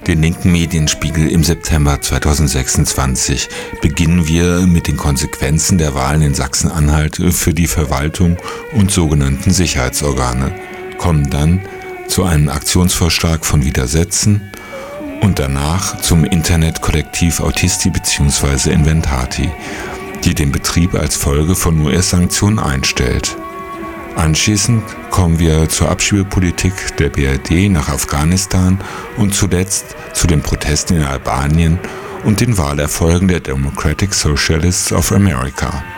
den linken Medienspiegel im September 2026 beginnen wir mit den Konsequenzen der Wahlen in Sachsen-Anhalt für die Verwaltung und sogenannten Sicherheitsorgane, kommen dann zu einem Aktionsvorschlag von Widersetzen und danach zum Internetkollektiv Autisti bzw. Inventati, die den Betrieb als Folge von US-Sanktionen einstellt. Anschließend kommen wir zur Abschiebepolitik der BRD nach Afghanistan und zuletzt zu den Protesten in Albanien und den Wahlerfolgen der Democratic Socialists of America.